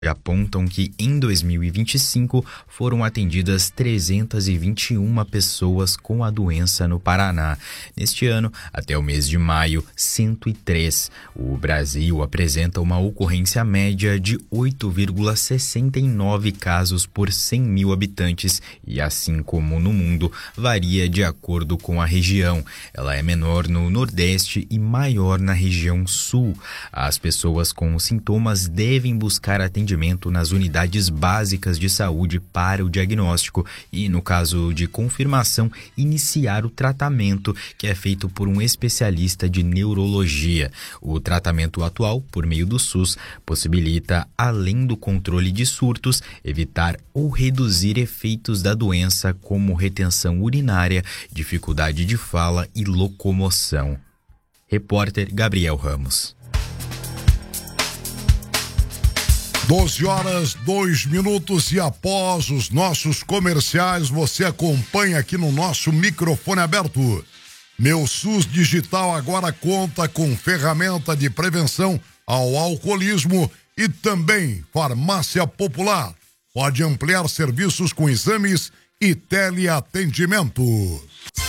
apontam que em 2025 foram atendidas 321 pessoas com a doença no Paraná. Neste ano, até o mês de maio, 103. O Brasil apresenta uma ocorrência média de 8,69 casos por 100 mil habitantes e, assim como no mundo, varia de acordo com a região. Ela é menor no Nordeste e maior na região Sul. As pessoas com sintomas devem buscar atendimento nas unidades básicas de saúde para o diagnóstico e, no caso de confirmação, iniciar o tratamento, que é feito por um especialista de neurologia. O tratamento atual, por meio do SUS, possibilita, além do controle de surtos, evitar ou reduzir efeitos da doença como retenção urinária, dificuldade de fala e locomoção. Repórter Gabriel Ramos. 12h02 e após os nossos comerciais, você acompanha aqui no nosso microfone aberto. Meu SUS Digital agora conta com ferramenta de prevenção ao alcoolismo e também farmácia popular. Pode ampliar serviços com exames e teleatendimento.